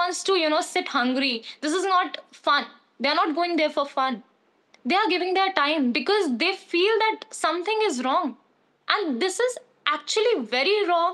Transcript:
wants to, sit hungry. This is not fun. They're not going there for fun. They are giving their time because they feel that something is wrong. And this is actually very wrong